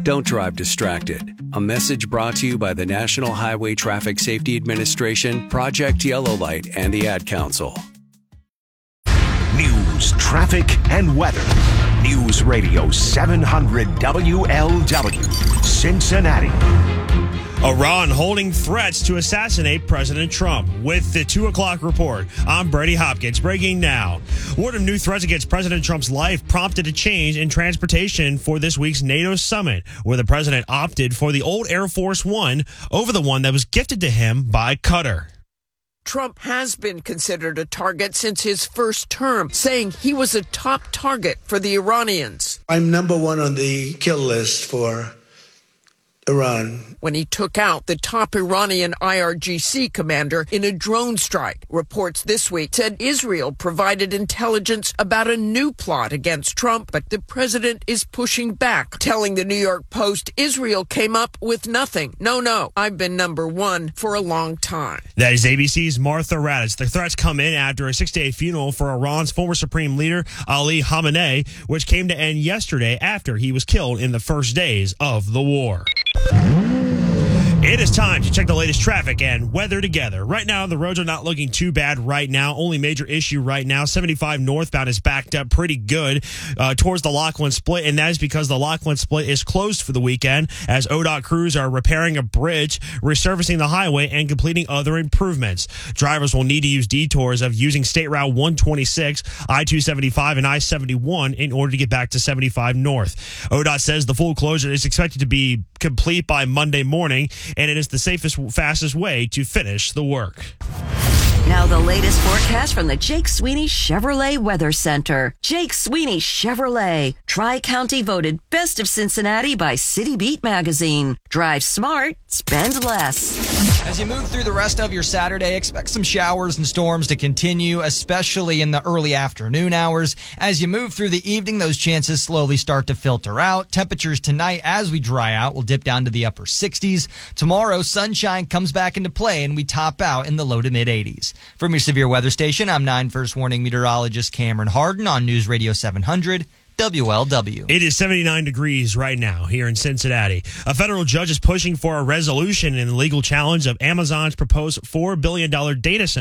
Don't drive distracted. A message brought to you by the National Highway Traffic Safety Administration, Project Yellow Light, and the Ad Council. News, traffic, and weather. News Radio 700 WLW, Cincinnati. Iran holding threats to assassinate President Trump. With the 2 o'clock report, I'm Brady Hopkins. Breaking now. Word of new threats against President Trump's life prompted a change in transportation for this week's NATO summit, where the president opted for the old Air Force One over the one that was gifted to him by Qatar. Trump has been considered a target since his first term, saying he was a top target for the Iranians. I'm number one on the kill list for Iran. When he took out the top Iranian IRGC commander in a drone strike. Reports this week said Israel provided intelligence about a new plot against Trump, but the president is pushing back, telling the New York Post Israel came up with nothing. No, I've been number one for a long time. That is ABC's Martha Raddatz. The threats come in after a 6-day funeral for Iran's former supreme leader, Ali Khamenei, which came to end yesterday after he was killed in the first days of the war. It is time to check the latest traffic and weather together. Right now, the roads are not looking too bad right now. Only major issue right now, 75 northbound is backed up pretty good towards the Lachlan Split, and that is because the Lachlan Split is closed for the weekend as ODOT crews are repairing a bridge, resurfacing the highway, and completing other improvements. Drivers will need to use detours of using State Route 126, I-275, and I-71 in order to get back to 75 north. ODOT says the full closure is expected to be complete by Monday morning, and it is the safest, fastest way to finish the work. Now the latest forecast from the Jake Sweeney Chevrolet Weather Center. Jake Sweeney Chevrolet. Tri-County voted Best of Cincinnati by City Beat magazine. Drive smart, spend less. As you move through the rest of your Saturday, expect some showers and storms to continue, especially in the early afternoon hours. As you move through the evening, those chances slowly start to filter out. Temperatures tonight, as we dry out, will dip down to the upper 60s. Tomorrow, sunshine comes back into play, and we top out in the low to mid 80s. From your severe weather station, I'm 9 First Warning meteorologist Cameron Harden on News Radio 700. WLW. It is 79 degrees right now here in Cincinnati. A federal judge is pushing for a resolution in the legal challenge of Amazon's proposed $4 billion data center